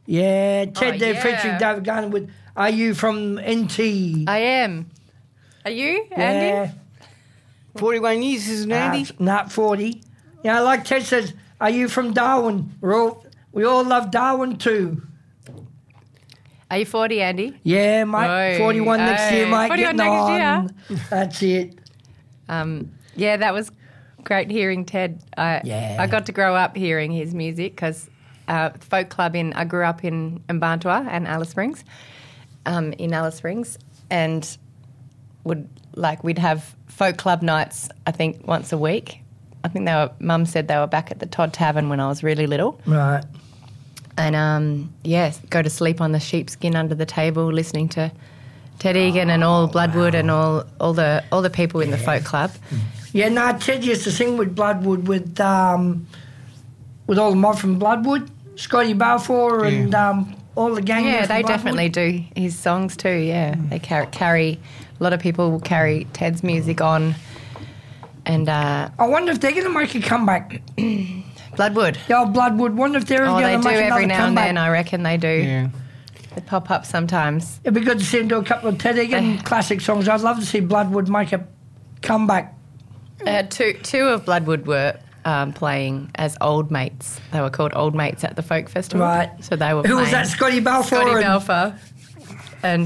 Yeah, Ted there featuring David Garner with Are You From NT? I am. Are you, Andy? Yeah. 41 years, isn't it, Andy? Not 40. Yeah, like Ted says, are you from Darwin? We all love Darwin too. Are you 40, Andy? Yeah, mate. 41 next year, mate. 41 Getting next on. That's it. Yeah, that was great hearing Ted. I got to grow up hearing his music because folk club I grew up in Mbantua and Alice Springs, in Alice Springs, and we'd have folk club nights, I think, once a week. I think Mum said they were back at the Todd Tavern when I was really little. Right. And, go to sleep on the sheepskin under the table listening to Ted Egan and all Bloodwood and all the people in the folk club. Yeah, no, Ted used to sing with Bloodwood with all the mob from Bloodwood, Scotty Balfour and all the gang. Yeah, they Bloodwood. definitely do his songs too, yeah. They carry a lot of people will carry Ted's music on. And I wonder if they're going to make a comeback. Bloodwood. The old Bloodwood. Wonder if they're going to make another comeback. They do every now and then, I reckon they do. Yeah. They pop up sometimes. It'd be good to see him do a couple of Ted Egan classic songs. I'd love to see Bloodwood make a comeback. Two of Bloodwood were playing as old mates. They were called Old Mates at the Folk Festival. Right. So they were Who was that, Scotty Balfour? Scotty Balfour. And,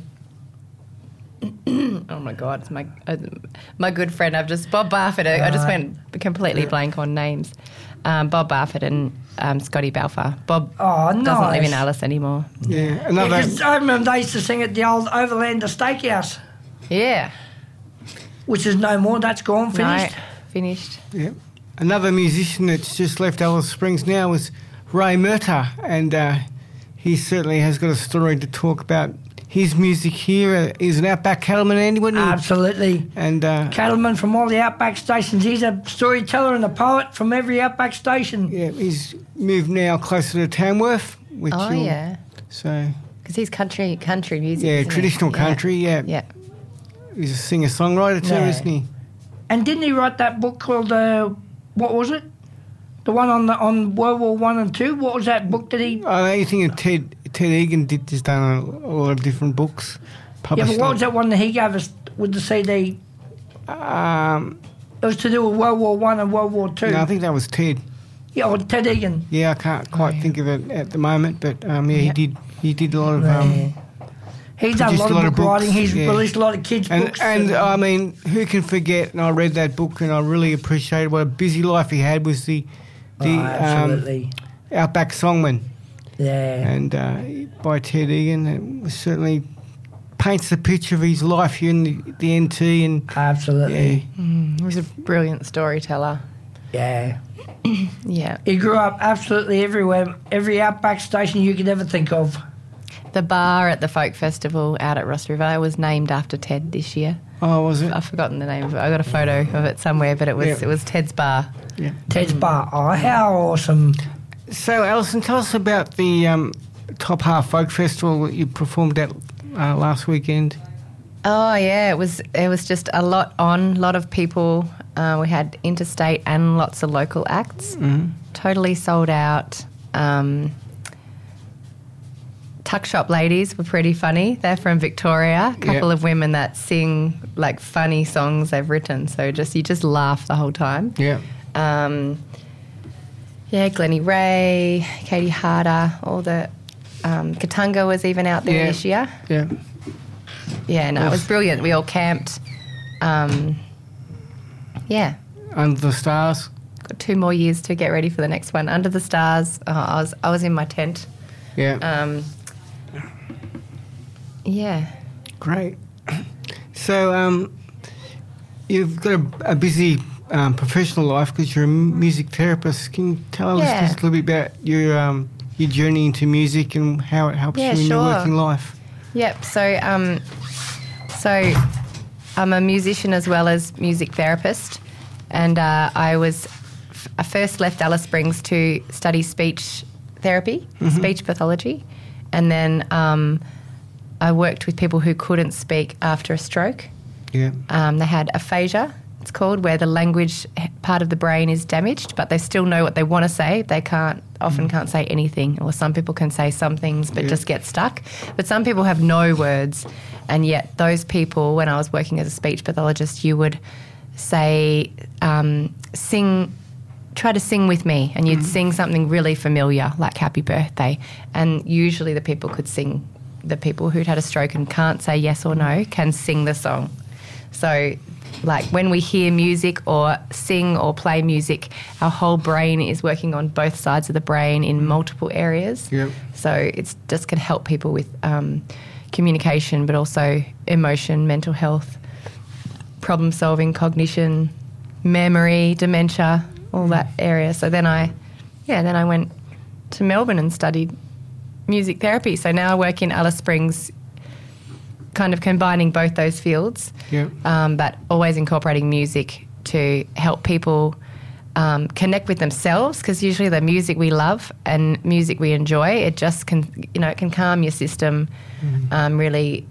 oh, my God, it's my good friend. Bob Barfoot. I just went completely blank on names. Bob Barfoot and Scotty Balfour. Bob doesn't live in Alice anymore. Yeah. I remember they used to sing at the old Overlander Steakhouse. Yeah. Which is no more. That's gone, finished. No, finished. Yeah. Another musician that's just left Alice Springs now is Ray Murtagh, and he certainly has got a story to talk about. His music here is an Outback cattleman, Andy, wouldn't he? Absolutely. And cattleman from all the Outback stations. He's a storyteller and a poet from every Outback station. Yeah, he's moved now closer to Tamworth. Which So. Because he's country music. Yeah, traditional he? country. Yeah. Yeah. He's a singer-songwriter too, isn't he? And didn't he write that book called what was it? The one on World War One and Two. What was that book that he? I think Ted Egan has done a lot of different books. Yeah, but what was that one that he gave us with the CD? It was to do with World War One and World War Two. No, I think that was Ted. Yeah, or Ted Egan. Yeah, I can't quite think of it at the moment, but he did a lot of. He's done a lot of book writing. He's released a lot of kids' books. And I mean, who can forget? And I read that book, and I really appreciated what a busy life he had. Was the Outback Songman. Yeah. And by Ted Egan, it certainly paints the picture of his life here in the NT. And absolutely. He was a brilliant storyteller. Yeah. Yeah. He grew up absolutely everywhere, every Outback station you could ever think of. The bar at the Folk Festival out at Ross River was named after Ted this year. Oh, was it? I've forgotten the name of it. I got a photo of it somewhere, but it was Ted's bar. Yeah. Ted's bar. Oh, how awesome. So, Alison, tell us about the Top Half Folk Festival that you performed at last weekend. Oh, yeah. It was just a lot of people. We had interstate and lots of local acts. Mm-hmm. Totally sold out. Tuck Shop Ladies were pretty funny. They're from Victoria. A couple of women that sing like funny songs they've written. So you just laugh the whole time. Yeah. Glennie Ray, Katie Harder, all the Katanga was even out there this year. Yeah. Yeah, no, it was brilliant. We all camped. Under the Stars. Got 2 more years to get ready for the next one. Under the Stars. I was in my tent. Yeah. Yeah. Great. So you've got a busy professional life because you're a music therapist. Can you tell us just a little bit about your journey into music and how it helps you in your working life? Yep. So I'm a musician as well as music therapist, and I first left Alice Springs to study speech therapy, speech pathology, and then I worked with people who couldn't speak after a stroke. Yeah. They had aphasia, it's called, where the language part of the brain is damaged, but they still know what they want to say. They can't often can't say anything, or some people can say some things but just get stuck. But some people have no words, and yet those people, when I was working as a speech pathologist, you would say, try to sing with me, and you'd sing something really familiar like Happy Birthday, and usually the people could sing. The people who'd had a stroke and can't say yes or no can sing the song. So like when we hear music or sing or play music, our whole brain is working on both sides of the brain in multiple areas. Yep. So it just can help people with communication, but also emotion, mental health, problem solving, cognition, memory, dementia, all that area. So then I went to Melbourne and studied music therapy. So now I work in Alice Springs, kind of combining both those fields, but always incorporating music to help people connect with themselves, because usually the music we love and music we enjoy, it just can, it can calm your system, really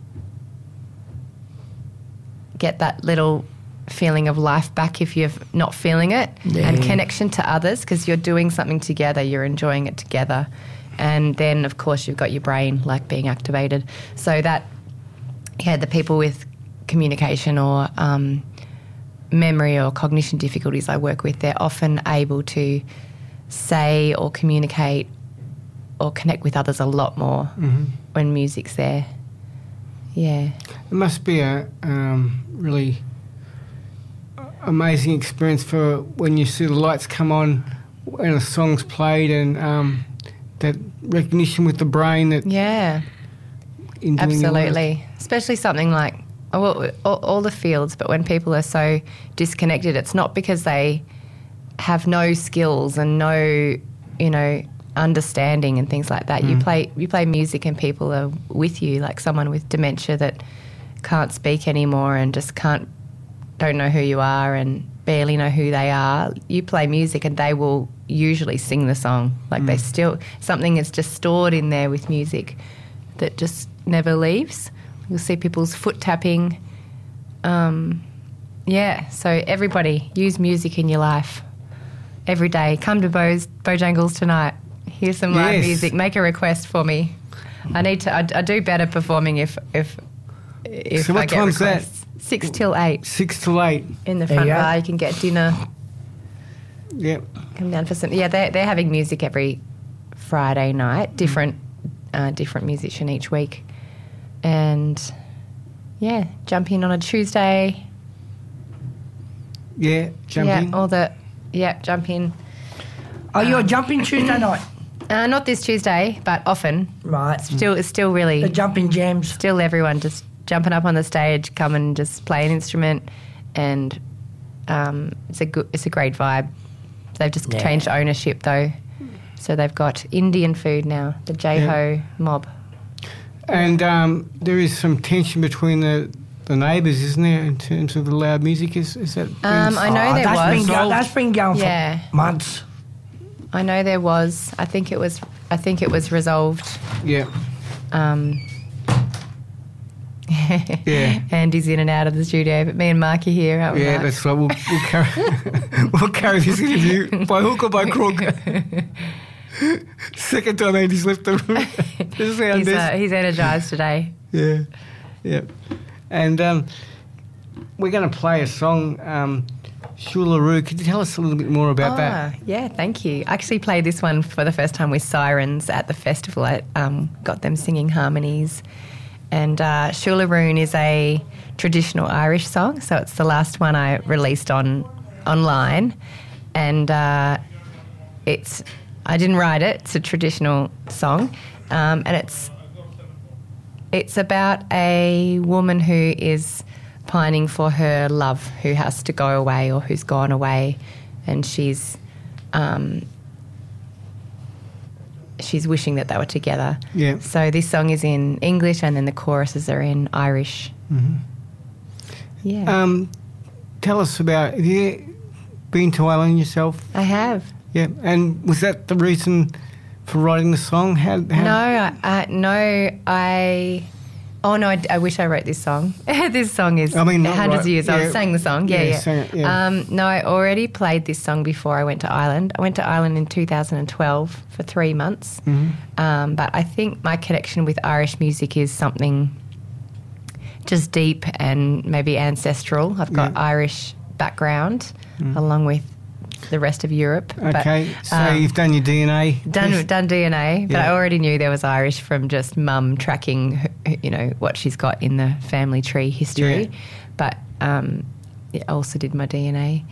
get that little feeling of life back if you're not feeling it, and connection to others, because you're doing something together, you're enjoying it together. And then, of course, you've got your brain, like, being activated. So that, the people with communication or memory or cognition difficulties I work with, they're often able to say or communicate or connect with others a lot more when music's there. Yeah. It must be a really amazing experience for when you see the lights come on and a song's played, and that recognition with the brain that absolutely, especially something like all the fields. But when people are so disconnected, it's not because they have no skills and no understanding and things like that. You play music and people are with you, like someone with dementia that can't speak anymore and just don't know who you are and barely know who they are. You play music and they will usually sing the song. Like they still, something is just stored in there with music that just never leaves. You'll see people's foot tapping. So everybody, use music in your life every day. Come to Bojangles tonight. Hear some live music. Make a request for me. I do better performing if so what I get time's requests. that? 6 till 8. 6 till 8. In the front bar, you can get dinner. Yep. Come down for some. Yeah, they're having music every Friday night. Different musician each week, and jump in on a Tuesday. Yeah, jump in. Jump in. Oh, you're jumping Tuesday night? Not this Tuesday, but often. Right. It's still really the jumping jams. Still, everyone just jumping up on the stage, come and just play an instrument, and it's a great vibe. They've just changed ownership though, so they've got Indian food now, the J-Ho mob. And there is some tension between the neighbours, isn't there, in terms of the loud music? Is that? I know there was. That's been going for months. I know there was. I think it was resolved. Yeah. Andy's in and out of the studio, but me and Mark are here, aren't we? Yeah, Mark? that's right. We'll carry this interview by hook or by crook. Second time Andy's left the room. He's energised today. Yeah. And we're going to play a song, Shoolaroo. Could you tell us a little bit more about that? Yeah, thank you. I actually played this one for the first time with Sirens at the festival. I got them singing harmonies. And Shoolaroo is a traditional Irish song, so it's the last one I released online. And I didn't write it. It's a traditional song, and it's about a woman who is pining for her love, who has to go away or who's gone away, and she's wishing that they were together. Yeah. So this song is in English, and then the choruses are in Irish. Mm-hmm. Yeah. Tell us have you been to Ireland yourself? I have. Yeah. And was that the reason for writing the song? No, I Oh, no, I wish I wrote this song. This song is hundreds of years old. I sang the song. Yeah. No, I already played this song before I went to Ireland. I went to Ireland in 2012 for 3 months. Mm-hmm. But I think my connection with Irish music is something just deep and maybe ancestral. I've got Irish background along with the rest of Europe. Okay, but, so you've done your DNA? Done DNA, but I already knew there was Irish from just mum tracking, what she's got in the family tree history. Yeah. But I also did my DNA.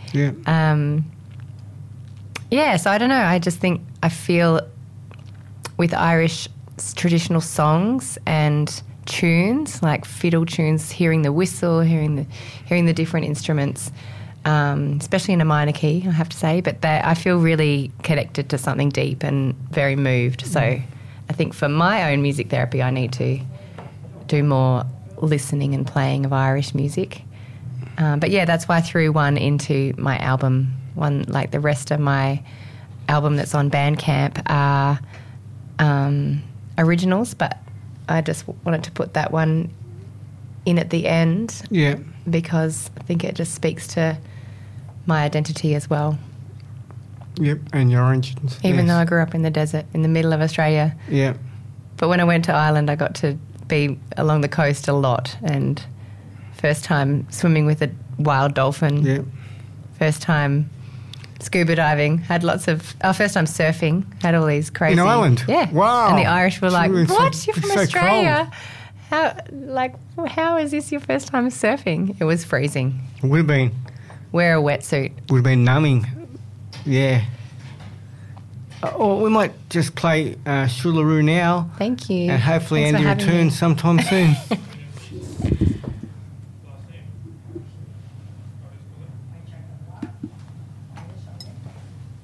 Yeah. So I don't know. I just think I feel with Irish traditional songs and tunes, like fiddle tunes, hearing the whistle, hearing the different instruments, especially in a minor key, I have to say, but I feel really connected to something deep and very moved. So I think for my own music therapy, I need to do more listening and playing of Irish music. But yeah, that's why I threw one into my album. One, like the rest of my album that's on Bandcamp are originals, but I just wanted to put that one in at the end. Yeah. Because I think it just speaks to my identity as well. Yep, and your origins. Even though I grew up in the desert, in the middle of Australia. Yeah. But when I went to Ireland, I got to be along the coast a lot, and first time swimming with a wild dolphin. Yeah. First time scuba diving. Had lots of... first time surfing. Had all these crazy... In Ireland? Yeah. Wow. And the Irish were like, what? You're from Australia? Cold. How is this your first time surfing? It was freezing. It would have been. Wear a wetsuit. Would have been numbing. Yeah. Or we might just play Shoolaroo now. Thank you. And hopefully Thanks Andy returns sometime soon.